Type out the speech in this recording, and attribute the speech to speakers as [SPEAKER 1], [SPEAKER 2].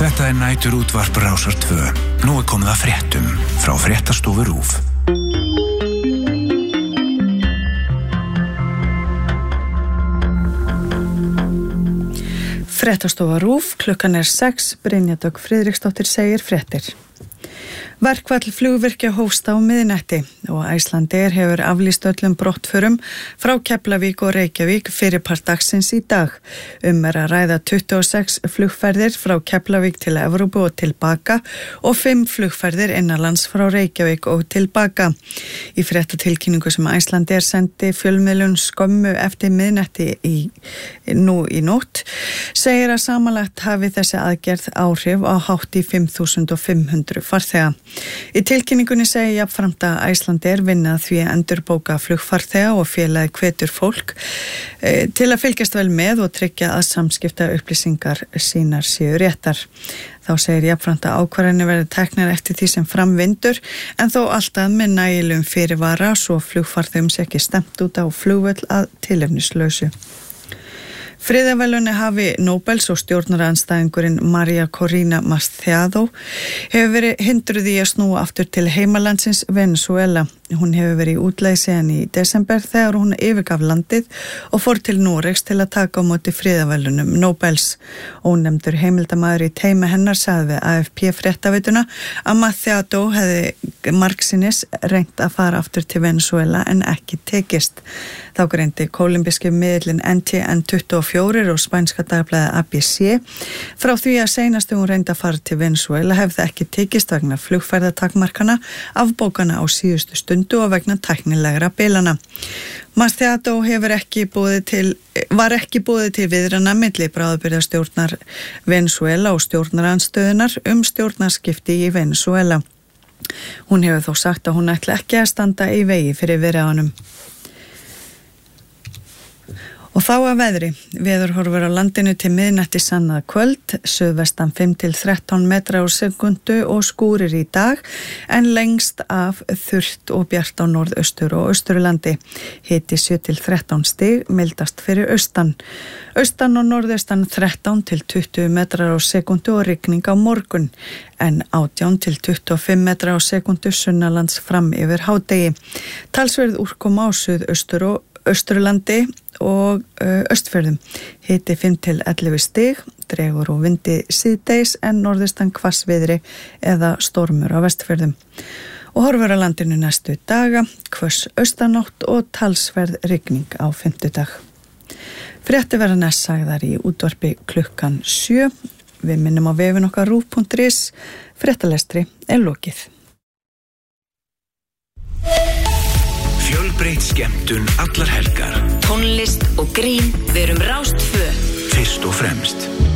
[SPEAKER 1] Þetta nætur útvarp Rásar 2. Nú komið að fréttum frá fréttastofu RÚV.
[SPEAKER 2] Fréttastofa RÚV, klukkan 6, Brynja Dögg Friðriksdóttir segir fréttir. Verkfall flugvirkja hófst á miðnætti og Icelandair hefur aflýst öllum brottförum frá Keflavík og Reykjavík fyrirpart dagsins í dag. Að ræða 26 flugferðir frá Keflavík til Evrópu og tilbaka og 5 flugferðir innanlands frá Reykjavík og tilbaka. Í fréttatilkynningu sem Icelandair sendi fjölmiðlun skömmu eftir miðnætti nú í nótt segir að samanlagt hafi þessi aðgerð áhrif á hátt í 5.500 farþega. Í tilkynningunni segi jafnframt að Icelandair vinna því að endurbóka flugfarþega og félagið hvetur fólk til að fylgjast vel með og tryggja að samskipta upplýsingar sínar séu réttar. Þá segir jafnframt að ákvarðanir verði teknar eftir því sem framvindur en þó alltaf með nægilegum fyrirvara svo flugfarþegum sé ekki stefnt út á flugvöll að tilefnislausu. Friðarverðlaun hafi Nóbels og stjórnarandstæðingurinn Maria Corina Machado hefur verið hindruð í að snúa aftur til heimalandsins Venezuela. Hún hefur verið í útleið síðan í desember þegar hún yfirgaf landið og fór til Noregs til að taka á móti friðarverðlaunum Nóbels. Ónefndur heimildamaður í teymi hennar sagði við AFP fréttaveituna að Machado hefði margsinnis reynt að fara aftur til Venezuela en ekki tekist. Þá greindi kólumbíski miðillinn NTN24 og spænska dagblaðið ABC frá því að seinast hún reyndi að fara til Venezuela hefði ekki tekist vegna flugferðatakmarkana, afbókana á síðustu stundu og vegna tæknilegra bilana. Machado var ekki boðið til viðrana milli bráðabirgðastjórnar Venezuela og stjórnarandstöðunar stjórnarskipti í Venezuela. Hún hefur þó sagt að hún ætli ekki að standa í vegi fyrir viðræðunum. Og þá að veðri. Veðurhorfur á landinu til miðnætti sannað kvöld, suðvestan 5-13 metra á sekundu og skúrir í dag, en lengst af þurrt og bjart á norðaustur og austurlandi. Hiti 7-13 stig, mildast fyrir austan. Austan og norðaustan 13-20 metrar á sekundu og rigning á morgun, en 18-25 metrar á sekundu sunnalands fram yfir hádegi. Talsverð úrkoma á suðaustur og Austurlandi og Austfjörðum. Hiti 5-11 stig, dregur og vindi síðdeis en norðaustan hvassviðri eða stormur á Vestfjörðum. Og horfur á landinu næstu daga, hvöss austanátt og talsverð rigning á fimmtudag. Fréttir verða næst sagðar í útvarpi klukkan 7. Við minnum á vefinn okkar rúv.is. Fréttalestri lokið.
[SPEAKER 1] Fjölbreytt skemmtun allar helgar.
[SPEAKER 3] Tónlist og grín, við erum Rás 2.
[SPEAKER 1] Fyrst og fremst.